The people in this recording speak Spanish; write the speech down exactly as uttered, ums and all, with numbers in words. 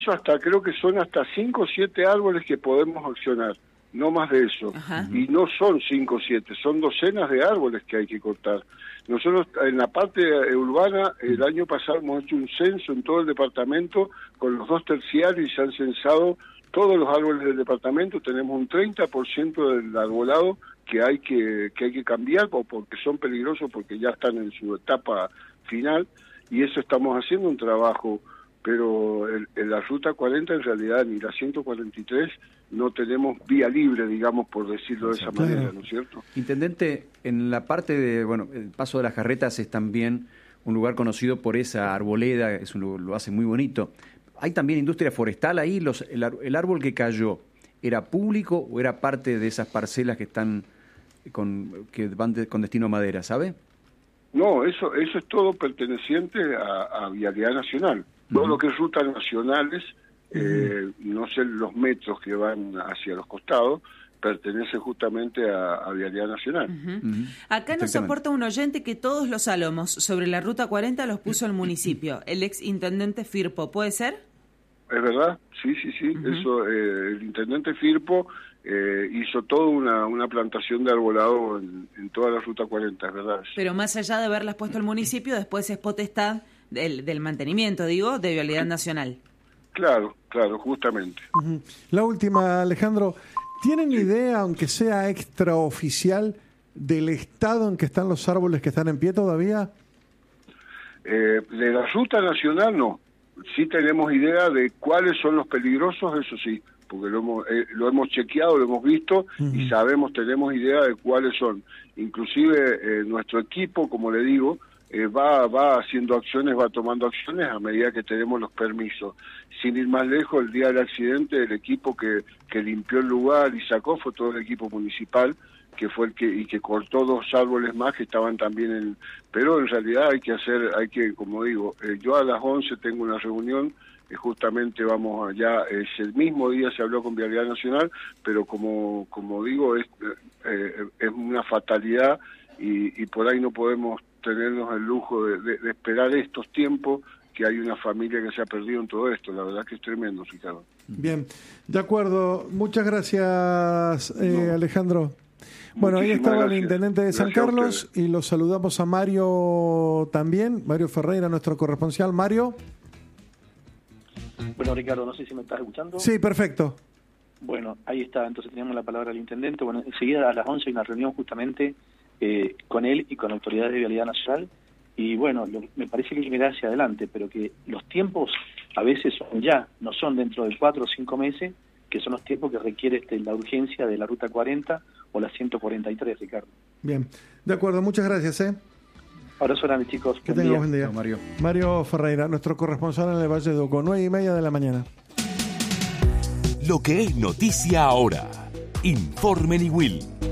hasta creo que son hasta cinco o siete árboles que podemos accionar, no más de eso. Ajá. Y no son cinco o siete, son docenas de árboles que hay que cortar. Nosotros en la parte urbana el año pasado hemos hecho un censo en todo el departamento con los dos terciarios y se han censado todos los árboles del departamento. Tenemos un treinta por ciento del arbolado que hay que, que hay que cambiar o porque son peligrosos, porque ya están en su etapa final, y eso estamos haciendo un trabajo. Pero en, en la Ruta cuarenta en realidad ni la ciento cuarenta y tres no tenemos vía libre, digamos, por decirlo de esa manera, claro. ¿No es cierto? Intendente, en la parte de, bueno, el Paso de las Jarretas es también un lugar conocido por esa arboleda, es un, lo hace muy bonito. ¿Hay también industria forestal ahí? Los, el, el árbol que cayó, ¿era público o era parte de esas parcelas que están con, que van de, con destino a madera, sabe? No, eso, eso es todo perteneciente a, a Vialidad Nacional. Todo lo que es rutas nacionales, eh, no sé los metros que van hacia los costados, pertenece justamente a, a Vialidad Nacional. Uh-huh. Uh-huh. Acá nos aporta un oyente que todos los álamos sobre la Ruta cuarenta los puso el municipio, el ex intendente Firpo, ¿puede ser? Es verdad, sí, sí, sí. Uh-huh. Eso, eh, el intendente Firpo eh, hizo toda una, una plantación de arbolado en, en toda la Ruta cuarenta, es verdad. Pero más allá de haberlas puesto el municipio, después es potestad Del, del mantenimiento, digo, de Vialidad Nacional. Claro, claro, justamente. Uh-huh. La última, Alejandro, ¿tienen idea, aunque sea extraoficial, del estado en que están los árboles que están en pie todavía? Eh, de la Ruta Nacional no. Sí tenemos idea de cuáles son los peligrosos, eso sí, porque lo hemos, eh, lo hemos chequeado, lo hemos visto, uh-huh. Y sabemos, tenemos idea de cuáles son. Inclusive eh, nuestro equipo, como le digo, Eh, va va haciendo acciones, va tomando acciones a medida que tenemos los permisos. Sin ir más lejos, el día del accidente, el equipo que, que limpió el lugar y sacó fue todo el equipo municipal, que fue el que y que cortó dos árboles más que estaban también en... Pero en realidad hay que hacer, hay que, como digo, eh, yo a las once tengo una reunión, eh, justamente vamos allá, eh, el mismo día se habló con Vialidad Nacional, pero como, como digo, es, eh, es una fatalidad y, y por ahí no podemos tenernos el lujo de, de, de esperar estos tiempos, que hay una familia que se ha perdido en todo esto. La verdad que es tremendo, Ricardo. Bien, de acuerdo. Muchas gracias, eh, no. Alejandro. Bueno, ahí estaba gracias. El intendente de San gracias Carlos y los saludamos a Mario también, Mario Ferreira, nuestro corresponsal. Mario. Bueno, Ricardo, no sé si me estás escuchando. Sí, perfecto. Bueno, ahí está, entonces teníamos la palabra del intendente. Bueno, enseguida a las once hay una reunión justamente Eh, con él y con autoridades de Vialidad Nacional, y bueno, lo, me parece que hay que mirar hacia adelante, pero que los tiempos a veces son ya, no son dentro de cuatro o cinco meses, que son los tiempos que requiere este, la urgencia de la Ruta cuarenta o la ciento cuarenta y tres, Ricardo. Bien, de acuerdo, muchas gracias. ¿eh? Abrazo grande, chicos. Que tengan buen día. No, Mario. Mario Ferreira, nuestro corresponsal en el Valle de Uco, nueve y media de la mañana. Lo que es noticia ahora. Informe Niwil.